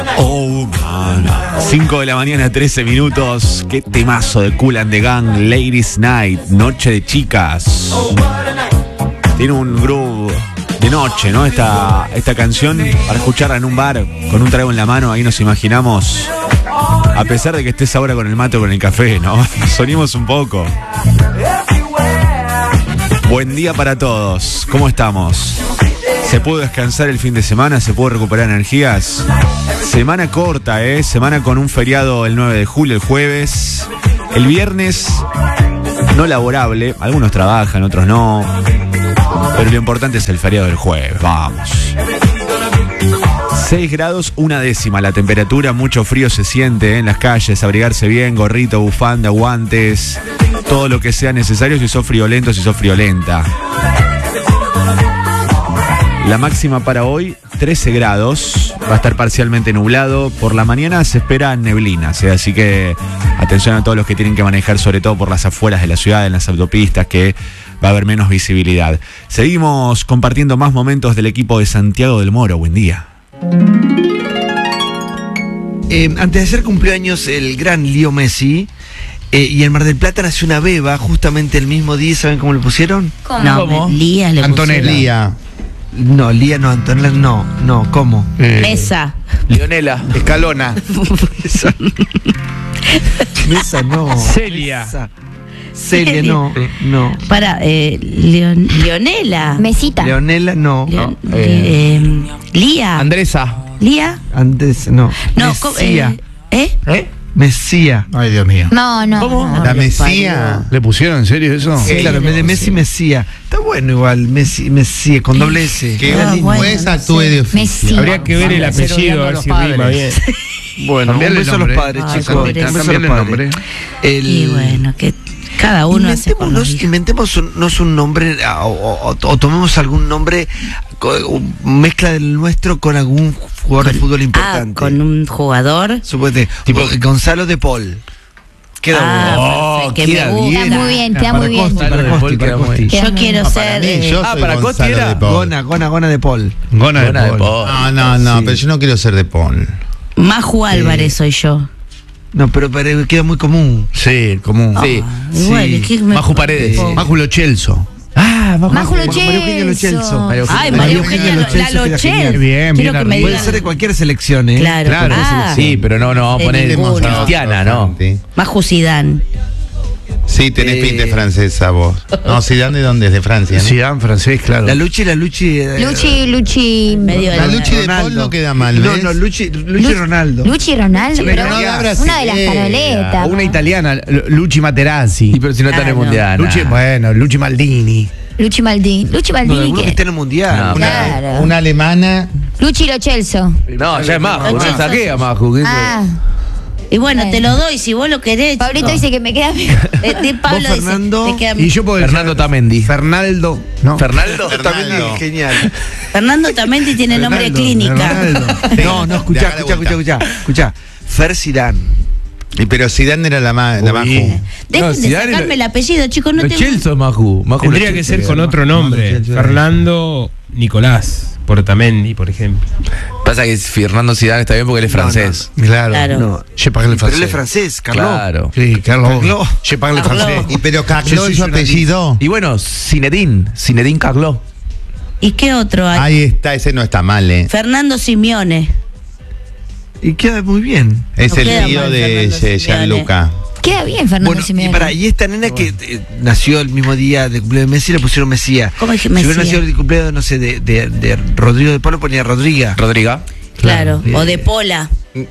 Oh, man. 5 de la mañana, 13 minutos. Qué temazo de Kool and the Gang, Ladies Night, Noche de Chicas. Tiene un groove de noche, ¿no? Esta canción para escucharla en un bar con un trago en la mano. Ahí nos imaginamos, a pesar de que estés ahora con el mate o con el café, ¿no? Sonimos un poco. Buen día para todos. ¿Cómo estamos? ¿Se pudo descansar el fin de semana? ¿Se pudo recuperar energías? Semana corta, semana con un feriado el 9 de julio, el jueves. El viernes no laborable. Algunos trabajan, otros no. Pero lo importante es el feriado del jueves. Vamos. 6 grados, 1/10 la temperatura. Mucho frío se siente en las calles. Abrigarse bien, gorrito, bufanda, guantes. Todo lo que sea necesario si sos friolento, si sos friolenta. La máxima para hoy, 13 grados. Va a estar parcialmente nublado. Por la mañana se esperan neblinas, así que atención a todos los que tienen que manejar, sobre todo por las afueras de la ciudad, en las autopistas, que va a haber menos visibilidad. Seguimos compartiendo más momentos del equipo de Santiago del Moro. Buen día. Antes de hacer cumpleaños el gran Leo Messi, y en Mar del Plata nació una beba justamente el mismo día. ¿Saben cómo le pusieron? ¿Cómo? No, ¿Cómo? Lía le Antonella. pusieron. Lía. No, Lía no, Antonella no, ¿cómo? Mesa. Leonela. Escalona. Mesa no. Celia. Celia no. Para, Leonela. Mesita. Leonela no. Lía. Andresa. Lía. Antes no. No, Mesía. Mesía. Ay, Dios mío. No. ¿Cómo? ¿La Mesía? ¿Le pusieron en serio eso? Sí, claro, en vez de Messi, Mesía. Está bueno igual, Messi, con doble S. Que Ah, un bueno, juez no actúe sé. de oficio. Messi. Habría que ver el apellido, a ver si rima bien. Bueno, un beso a los padres, Ay, chicos. Un beso a los Cambiarle el nombre. padres. Y bueno, que cada uno hace con los hijos. Inventémonos un nombre o tomemos algún nombre, mezcla del nuestro con algún jugador de fútbol importante. Con un jugador. Suponete, tipo Gonzalo de Paul. Queda perfecto, que queda me gusta. Queda muy bien, queda muy bien. bueno. Para Costi. Yo quiero ser. Yo soy para Costi Gonzalo era de Paul. Gona de Paul. Gona Gona de de Paul. Paul. No, Sí. pero yo no quiero ser de Paul. Maju Álvarez soy yo. No, pero queda muy común. Sí, común. Sí. Igual, Sí. es que me- Maju Paredes. Maju Lo Chelso. Majo María Eugenia Lo Celso. Ay, María María Eugenia Eugenia Lo Celso la queda Lochel. genial. Bien, Quiero bien que me arriba. Puede digan. ser de cualquier selección, ¿eh? Claro. Claro. Ah, Sí, pero no vamos a poner ninguno. Cristiana, ¿no? Maju Zidane. Sí, tenés pinta de francesa vos. No, Zidane, ¿de dónde es? De Francia, ¿no? Zidane, francés, claro. La Luchi. Luchi. Medio La de- Luchi de Ronaldo. Paul no queda mal, No, ¿ves? no, Luchi Ronaldo. Luchi Ronaldo. Sí, pero pero no la una de las brasilera. paroletas. Una italiana, Luchi Materazzi. Y pero si no está en el Claro. mundial. Luchi Maldini. Luchi Maldini. No, alguno que ¿qué? esté en el mundial. No. Claro. Una alemana. Luchi Lo Celso. No, ya es Maju, No, no saqué a Maju. Ah. Y bueno, te lo doy si vos lo querés. Pablito chico. dice que me queda Pablo Vos, Fernando, dice, te queda Y yo puedo Fernando Tamendi. Fernaldo. ¿No? ¿Fernaldo? Fernando. Genial. Fernando también tiene nombre de clínica. No, escuchá. Fer Zidane. Y pero Zidane era la Maju. Dejen No, de Zidane sacarme lo- el apellido, chicos. No Lo te... Chelso es Maju. Tendría que ser con otro nombre. Fernando Nicolás Portamendi, por ejemplo. Pasa que Fernando Zidane está bien porque él es francés. Claro. Claro. No. Je parle Pero él francés. es francés, Carlos. Claro. Sí, Carlos. Carlos. Je parle Carlos. francés. Y pero Yo Carlos soy es su apellido. Y bueno, Zinedine Carlo. ¿Y qué otro hay? Ahí está, ese no está mal, ¿eh? Fernando Simeone. Y queda muy bien. Es No el queda tío mal, de Fernando Simeone. Gianluca. Queda bien, Fernando Bueno, Simeone. y esta nena que nació el mismo día de cumpleaños de Messi, le pusieron Mesía. ¿Cómo dije Si hubiera Mesía? nacido el cumpleaños, no sé, de Rodrigo de Pablo, ponía Rodriga. Rodriga. Claro. Claro. O de Pola.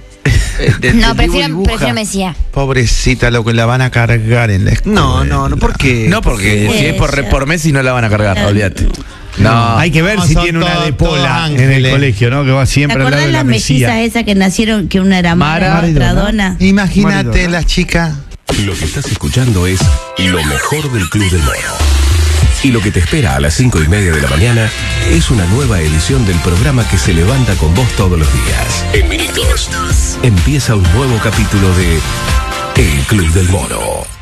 No, prefiero Mesía. Pobrecita, lo que la van a cargar en la escuela. No, ¿por qué? No, porque si es por Messi no la van a cargar, olvídate. No. Hay que ver No, si son tiene una todos- de todos Pola en ángeles. el colegio, ¿no? Que va ¿Te siempre al lado acordás de la las mellizas Mesía. esas que nacieron, que una era Mara, Mara, otra Dona? Imagínate, Marido, ¿no? las chicas. Lo que estás escuchando es lo mejor del Club del Moro. Y lo que te espera a las 5:30 de la mañana es una nueva edición del programa que se levanta con vos todos los días. En minutos empieza un nuevo capítulo de El Club del Moro.